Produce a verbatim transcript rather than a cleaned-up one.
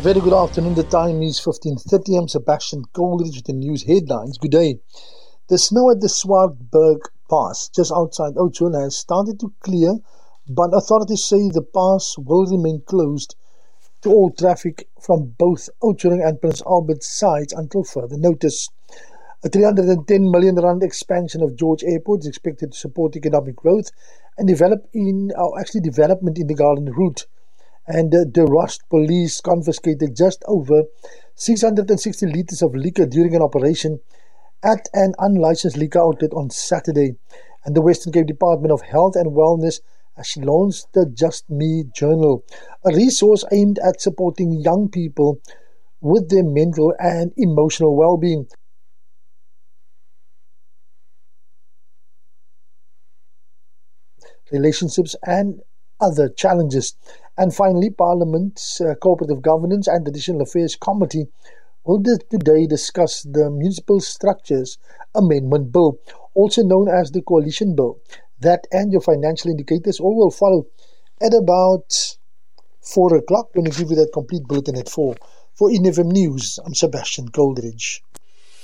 Very good afternoon. The time is fifteen thirty. I'm Sebastian Coleridge with the news headlines. Good day. The snow at the Swartberg Pass, just outside Oudtshoorn, has started to clear, but authorities say the pass will remain closed to all traffic from both Oudtshoorn and Prince Albert sides until further notice. A three hundred ten million rand expansion of George Airport is expected to support economic growth and develop in, or actually development in the Garden Route. And uh, the Rust police confiscated just over six hundred sixty litres of liquor during an operation at an unlicensed liquor outlet on Saturday. And the Western Cape Department of Health and Wellness has launched the Just Me Journal, a resource aimed at supporting young people with their mental and emotional well-being. Relationships and other challenges. And finally, Parliament's uh, Cooperative Governance and Additional Affairs Committee will today discuss the Municipal Structures Amendment Bill, also known as the Coalition Bill. That and your financial indicators all will follow at about four o'clock. When we give you that complete bulletin at four. For N F M News, I'm Sebastian Coleridge.